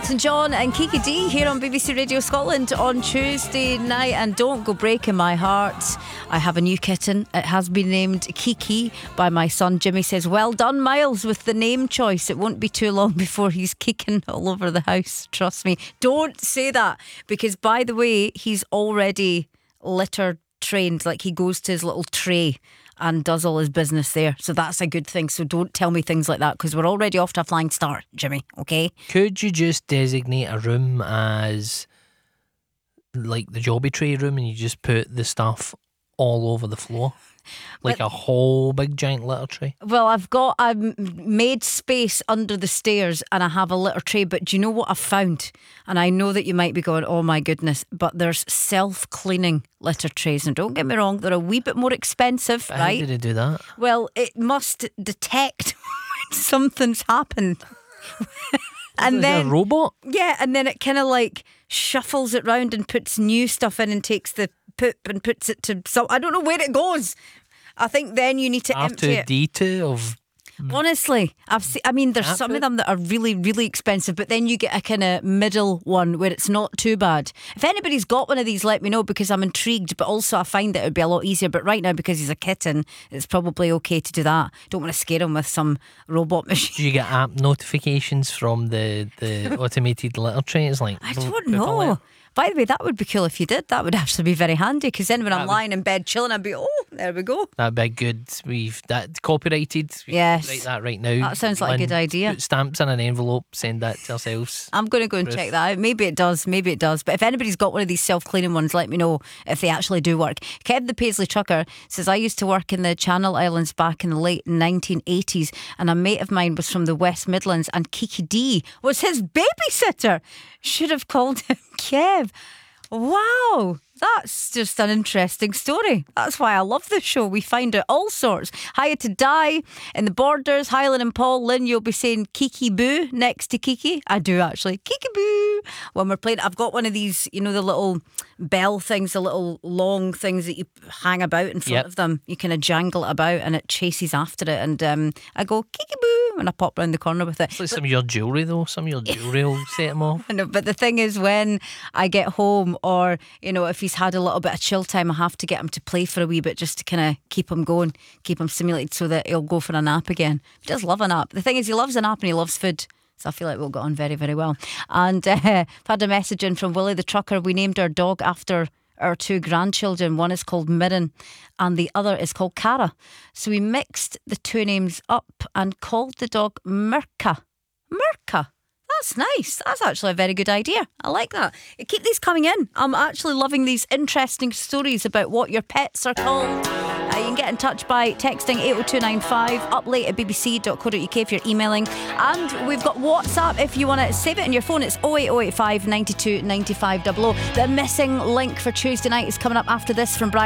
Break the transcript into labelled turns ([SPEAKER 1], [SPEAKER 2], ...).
[SPEAKER 1] Elton John and Kiki D here on BBC Radio Scotland on Tuesday night. And don't go breaking my heart, I have a new kitten. It has been named Kiki by my son Jimmy. Says, well done Miles with the name choice. It won't be too long before he's kicking all over the house, trust me. Don't say that, because by the way, he's already litter trained. Like, he goes to his little tray and does all his business there, so that's a good thing. So don't tell me things like that, because we're already off to a flying start, Jimmy, okay?
[SPEAKER 2] Could you just designate a room as like the jobby tray room, and you just put the stuff all over the floor, like a whole big giant litter tray?
[SPEAKER 1] Well, I've made space under the stairs and I have a litter tray, but do you know what I've found? And I know that you might be going, oh my goodness, but there's self-cleaning litter trays, and don't get me wrong, they're a wee bit more expensive,
[SPEAKER 2] How
[SPEAKER 1] right?
[SPEAKER 2] did it do that?
[SPEAKER 1] Well, it must detect when something's happened. And
[SPEAKER 2] Is it
[SPEAKER 1] then
[SPEAKER 2] a robot?
[SPEAKER 1] yeah, and then it kind of like shuffles it round and puts new stuff in and takes the poop and puts it to some. I don't know where it goes. I think then you need to empty it.
[SPEAKER 2] R2D2 of
[SPEAKER 1] Honestly, I mean, there's
[SPEAKER 2] Cat
[SPEAKER 1] some
[SPEAKER 2] food?
[SPEAKER 1] of them that are really, really expensive, but then you get a kind of middle one where it's not too bad. If anybody's got one of these, let me know, because I'm intrigued, but also I find that it would be a lot easier. But right now, because he's a kitten, it's probably okay to do that. Don't want to scare him with some robot machine.
[SPEAKER 2] Do you get app notifications from the automated litter tray? It's like,
[SPEAKER 1] I don't
[SPEAKER 2] poop
[SPEAKER 1] know.
[SPEAKER 2] alert.
[SPEAKER 1] By the way, that would be cool if you did. That would actually be very handy, because then when I'm
[SPEAKER 2] That would-
[SPEAKER 1] lying in bed chilling, I'd be, oh, there we go.
[SPEAKER 2] That'd be good. We've that copyrighted. We
[SPEAKER 1] Yes.
[SPEAKER 2] can write that right now.
[SPEAKER 1] That sounds like a
[SPEAKER 2] Lynn,
[SPEAKER 1] good idea.
[SPEAKER 2] Put stamps in an envelope, send that to ourselves.
[SPEAKER 1] I'm going to go and
[SPEAKER 2] Proof.
[SPEAKER 1] check that out. Maybe it does. But if anybody's got one of these self-cleaning ones, let me know if they actually do work. Kev the Paisley Trucker says, I used to work in the Channel Islands back in the late 1980s, and a mate of mine was from the West Midlands, and Kiki D was his babysitter. Should have called him Kev. Wow, that's just an interesting story. That's why I love this show. We find out all sorts. Hiya to Di in the Borders, Highland and Paul. Lynn, you'll be saying Kiki Boo next to Kiki. I do actually. Kiki Boo. When we're playing, I've got one of these, you know, the little bell things, the little long things that you hang about in front of them. You kind of jangle it about and it chases after it. And I go, Kiki Boo, and I pop round the corner with it.
[SPEAKER 2] It's like some of your jewellery though. Some of your jewellery will set them off.
[SPEAKER 1] I know, but the thing is, when I get home, or you know, if he's had a little bit of chill time, I have to get him to play for a wee bit just to kind of keep him going, keep him stimulated, so that he'll go for a nap again. He does love a nap. The thing is, he loves a nap and he loves food. So I feel like we'll get on very, very well. And I've had a message in from Willie the Trucker. We named our dog after our two grandchildren. One is called Mirren and the other is called Cara. So we mixed the two names up and called the dog Mirka. Mirka. That's nice. That's actually a very good idea. I like that. Keep these coming in. I'm actually loving these interesting stories about what your pets are called. You can get in touch by texting 80295, up late at bbc.co.uk if you're emailing. And we've got WhatsApp if you want to save it in your phone. It's 08085 92 95 00. The missing link for Tuesday night is coming up after this from Brian.